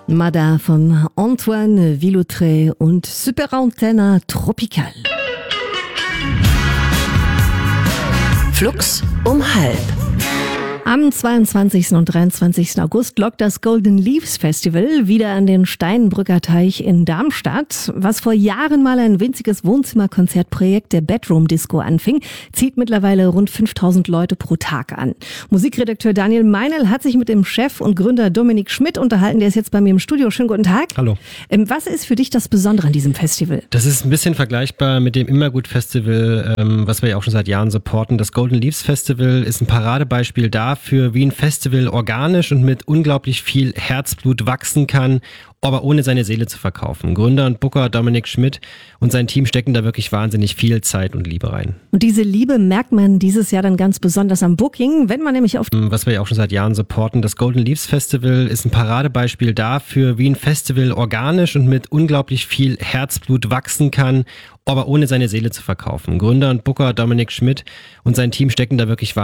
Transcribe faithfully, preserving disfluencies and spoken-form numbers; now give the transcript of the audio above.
Mada von Antoine Villautré und Superantenne Tropical. Flux um halb. Am zweiundzwanzigsten und dreiundzwanzigsten August lockt das Golden Leaves Festival wieder an den Steinbrücker Teich in Darmstadt. Was vor Jahren mal ein winziges Wohnzimmerkonzertprojekt der Bedroom Disco anfing, zieht mittlerweile rund fünftausend Leute pro Tag an. Musikredakteur Daniel Meinl hat sich mit dem Chef und Gründer Dominik Schmidt unterhalten. Der ist jetzt bei mir im Studio. Schönen guten Tag. Hallo. Ähm, was ist für dich das Besondere an diesem Festival? Das ist ein bisschen vergleichbar mit dem Immergut-Festival, ähm, was wir ja auch schon seit Jahren supporten. Das Golden Leaves Festival ist ein Paradebeispiel dafür, wie ein Festival organisch und mit unglaublich viel Herzblut wachsen kann, aber ohne seine Seele zu verkaufen. Gründer und Booker Dominik Schmidt und sein Team stecken da wirklich wahnsinnig viel Zeit und Liebe rein. Und diese Liebe merkt man dieses Jahr dann ganz besonders am Booking, wenn man nämlich auf... Was wir ja auch schon seit Jahren supporten. Das Golden Leaves Festival ist ein Paradebeispiel dafür, wie ein Festival organisch und mit unglaublich viel Herzblut wachsen kann, aber ohne seine Seele zu verkaufen. Gründer und Booker Dominik Schmidt und sein Team stecken da wirklich wahnsinnig